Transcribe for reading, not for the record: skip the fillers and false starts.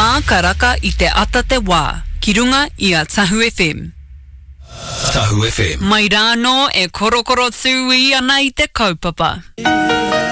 Mā karaka I te ata te wā, ki runga I a Tahu FM. Tahu FM. Mai rāno e korokoro tū I ana I te kaupapa.